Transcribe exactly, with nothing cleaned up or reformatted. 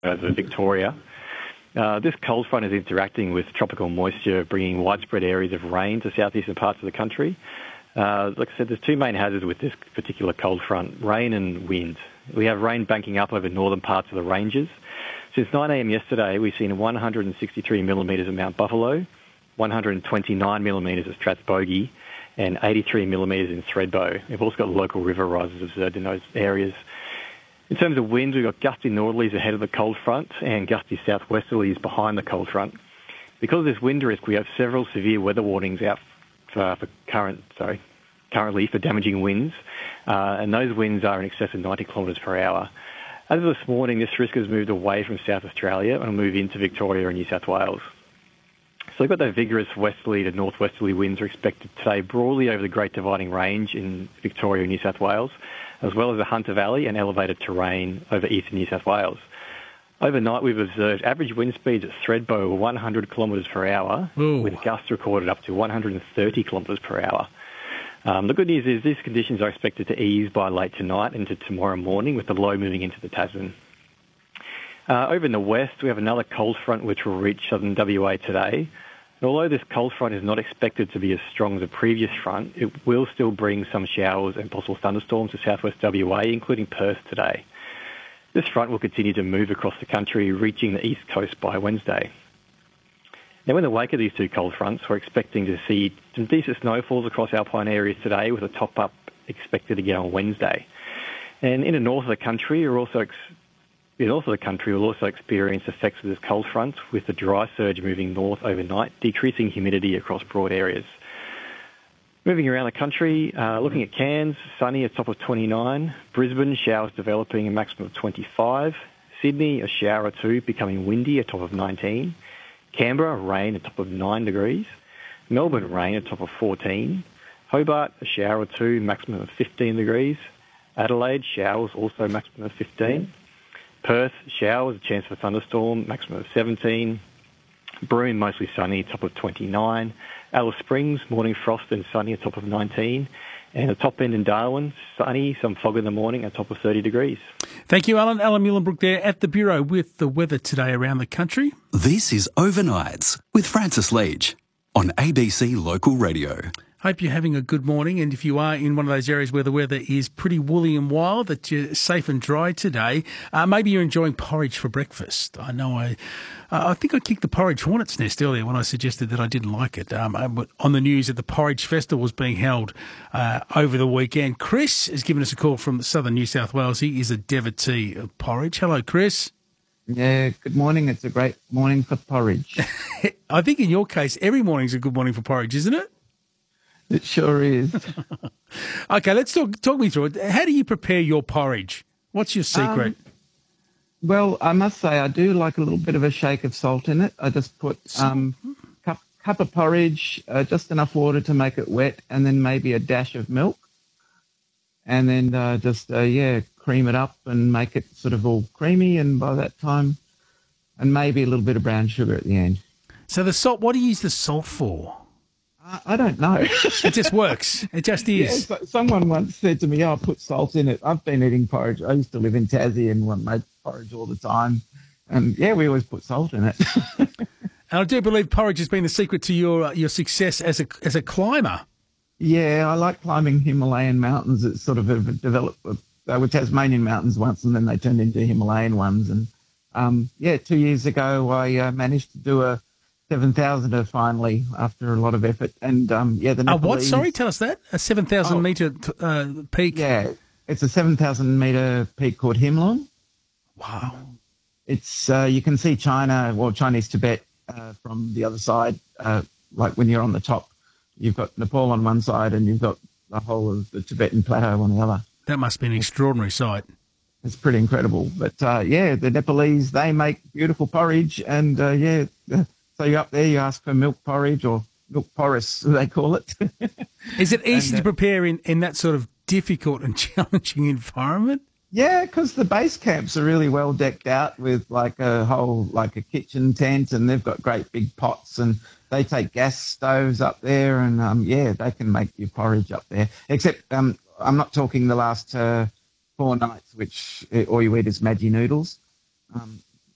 over Victoria. Uh, this cold front is interacting with tropical moisture, bringing widespread areas of rain to southeastern parts of the country. Uh, like I said, there's two main hazards with this particular cold front, rain and wind. We have rain banking up over northern parts of the ranges. Since nine a.m. yesterday, we've seen one hundred sixty-three millimetres at Mount Buffalo, one hundred twenty-nine millimetres at Strathbogie, and eighty-three millimetres in Thredbo. We've also got local river rises observed in those areas. In terms of winds, we've got gusty northerlies ahead of the cold front and gusty southwesterlies behind the cold front. Because of this wind risk, we have several severe weather warnings out for, for current, sorry, currently for damaging winds, uh, and those winds are in excess of ninety kilometres per hour. As of this morning, this risk has moved away from South Australia and will move into Victoria and New South Wales. So we've got those vigorous westerly to northwesterly winds are expected today broadly over the Great Dividing Range in Victoria and New South Wales, as well as the Hunter Valley and elevated terrain over eastern New South Wales. Overnight, we've observed average wind speeds at Thredbo over one hundred kilometres per hour, Ooh. with gusts recorded up to one hundred thirty kilometres per hour. Um, the good news is these conditions are expected to ease by late tonight into tomorrow morning, with the low moving into the Tasman. Uh, over in the west, we have another cold front which will reach southern W A today. And although this cold front is not expected to be as strong as the previous front, it will still bring some showers and possible thunderstorms to southwest W A, including Perth today. This front will continue to move across the country, reaching the east coast by Wednesday. Now, in the wake of these two cold fronts, we're expecting to see some decent snowfalls across alpine areas today, with a top-up expected again on Wednesday. And in the north of the country, we're also ex- in the north of the country, we'll also experience effects of this cold front, with the dry surge moving north overnight, decreasing humidity across broad areas. Moving around the country, uh, looking at Cairns, sunny, a top of twenty-nine. Brisbane, showers developing, a maximum of twenty-five. Sydney, a shower or two, becoming windy, a top of nineteen. Canberra, rain, a top of nine degrees. Melbourne, rain, a top of fourteen. Hobart, a shower or two, maximum of fifteen degrees. Adelaide, showers, also maximum of fifteen. Perth, showers, a chance for thunderstorm, maximum of seventeen. Broome, mostly sunny, top of twenty-nine. Alice Springs, morning frost and sunny, a top of nineteen. And the top end in Darwin, sunny, some fog in the morning, a top of thirty degrees. Thank you, Alan. Alan Muhlenbrook there at the Bureau with the weather today around the country. This is Overnights with Francis Leach on A B C Local Radio. Hope you're having a good morning, and if you are in one of those areas where the weather is pretty woolly and wild, that you're safe and dry today, uh, maybe you're enjoying porridge for breakfast. I know I uh, I think I kicked the porridge hornet's nest earlier when I suggested that I didn't like it. Um, on the news that the Porridge Festival was being held uh, over the weekend. Chris has given us a call from southern New South Wales. He is a devotee of porridge. Hello, Chris. Yeah, good morning. It's a great morning for porridge. I think in your case, every morning's a good morning for porridge, isn't it? It sure is. Okay, let's talk talk me through it. How do you prepare your porridge? What's your secret? Um, well, I must say I do like a little bit of a shake of salt in it. I just put um cup cup of porridge, uh, just enough water to make it wet, and then maybe a dash of milk, and then uh, just uh, yeah cream it up and make it sort of all creamy. And by that time, and maybe a little bit of brown sugar at the end. So the salt. What do you use the salt for? I don't know. It just works. It just is. Yeah, so someone once said to me, oh, put salt in it. I've been eating porridge. I used to live in Tassie and made porridge all the time. And, yeah, we always put salt in it. And I do believe porridge has been the secret to your your success as a as a climber. Yeah, I like climbing Himalayan mountains. It's sort of a, developed. They were Tasmanian mountains once, and then they turned into Himalayan ones. And, um, yeah, two years ago I uh, managed to do a seven thousander finally after a lot of effort. And, um, yeah, the Nepalese... Oh, what? Sorry, tell us that. A seven thousand oh, metre uh, peak? Yeah, it's a seven thousand metre peak called Himlong. Wow. It's, uh, you can see China, well, Chinese Tibet uh, from the other side. Uh, like when you're on the top, you've got Nepal on one side and you've got the whole of the Tibetan plateau on the other. That must be an extraordinary sight. It's pretty incredible. But, uh, yeah, the Nepalese, they make beautiful porridge. And, uh, yeah, so you're up there, you ask for milk porridge or milk porridge, they call it. Is it easy and, uh, to prepare in, in that sort of difficult and challenging environment? Yeah, because the base camps are really well decked out with like a whole, like a kitchen tent, and they've got great big pots, and they take gas stoves up there, and, um, yeah, they can make your porridge up there. Except um, I'm not talking the last uh, four nights, which all you eat is Maggi noodles. Um,